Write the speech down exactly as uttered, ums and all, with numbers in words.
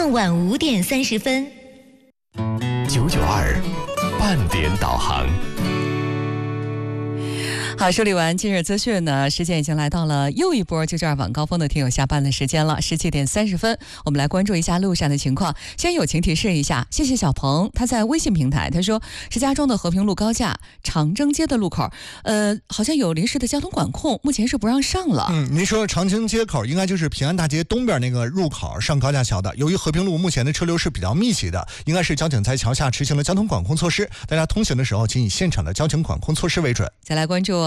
傍晚五点三十分。 九九二半点导航。 好，梳理完今日资讯呢，时间已经来到了又一波九九二晚高峰的听友下班的时间了，十七点三十分，我们来关注一下路上的情况。先友情提示一下，谢谢小鹏，他在微信平台他说，石家庄的和平路高架长征街的路口，呃，好像有临时的交通管控，目前是不让上了。 嗯，您说长征街口应该就是平安大街东边那个入口上高架桥的。由于和平路目前的车流是比较密集的，应该是交警在桥下执行了交通管控措施，大家通行的时候请以现场的交警管控措施为准。 再来关注